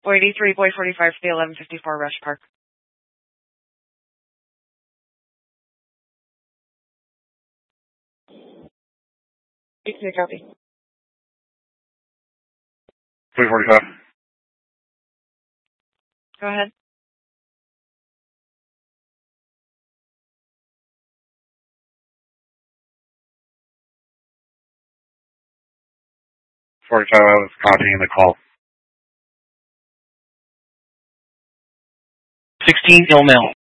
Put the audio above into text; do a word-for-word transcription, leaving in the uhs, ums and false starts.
Boy eighty-three, Boy forty-five, the eleven fifty-four Rush Park. eighty-three, copy. Boy forty-five. Go ahead. forty-five, I was copying the call. sixteen, Ill Mill.